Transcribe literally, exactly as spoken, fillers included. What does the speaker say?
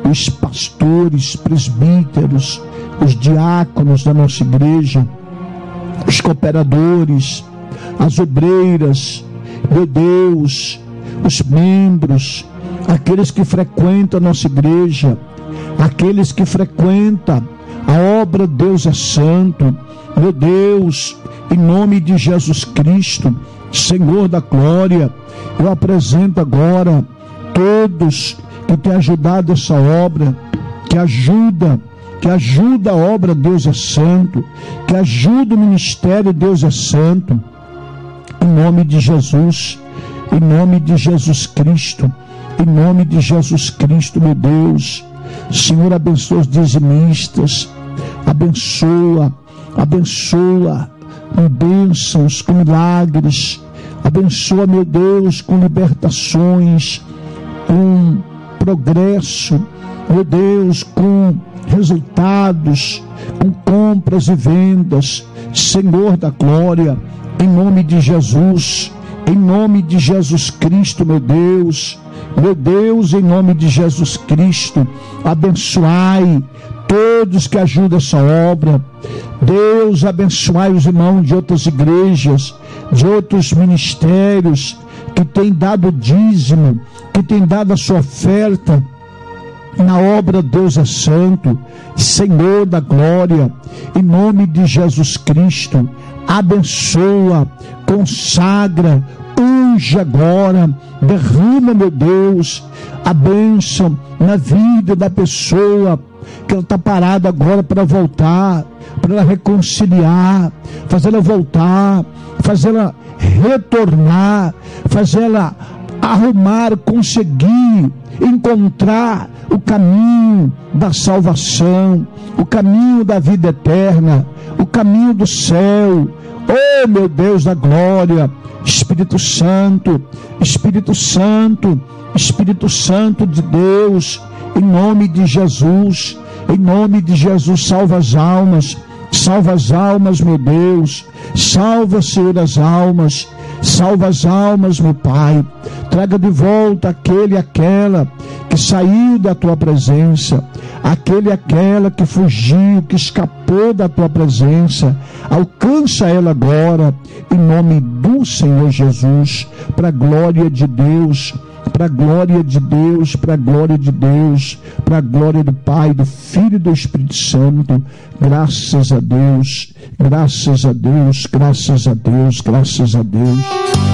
os pastores, presbíteros, os diáconos da nossa igreja, os cooperadores, as obreiras, meu Deus, os membros, aqueles que frequentam a nossa igreja, aqueles que frequentam a obra Deus é Santo, meu Deus, em nome de Jesus Cristo, Senhor da glória, eu apresento agora todos que têm ajudado essa obra, que ajuda, que ajuda a obra Deus é Santo, que ajuda o ministério Deus é Santo, em nome de Jesus, em nome de Jesus Cristo, em nome de Jesus Cristo, meu Deus. Senhor, abençoa os dizimistas, abençoa, abençoa com bênçãos, com milagres, abençoa, meu Deus, com libertações, com progresso, meu Deus, com resultados, com compras e vendas, Senhor da glória, em nome de Jesus, em nome de Jesus Cristo, meu Deus, meu Deus, em nome de Jesus Cristo, abençoai todos que ajudam essa obra. Deus, abençoai os irmãos de outras igrejas, de outros ministérios, que têm dado dízimo, que têm dado a sua oferta na obra Deus é Santo, Senhor da glória, em nome de Jesus Cristo, abençoa, consagra, unge agora, derrama, meu Deus, a bênção na vida da pessoa, que ela está parada agora para voltar, para ela reconciliar, fazer ela voltar, fazer ela retornar, fazer ela arrumar, conseguir encontrar o caminho da salvação, o caminho da vida eterna, o caminho do céu. Oh, meu Deus da glória, Espírito Santo, Espírito Santo, Espírito Santo de Deus, em nome de Jesus, em nome de Jesus, salva as almas, salva as almas, meu Deus, salva, Senhor, as almas, salva as almas, meu Pai, traga de volta aquele e aquela que saiu da Tua presença, aquele e aquela que fugiu, que escapou da Tua presença, alcança ela agora, em nome do Senhor Jesus, para a glória de Deus, para a glória de Deus, para a glória de Deus, para a glória do Pai, do Filho e do Espírito Santo. Graças a Deus, graças a Deus, graças a Deus, graças a Deus.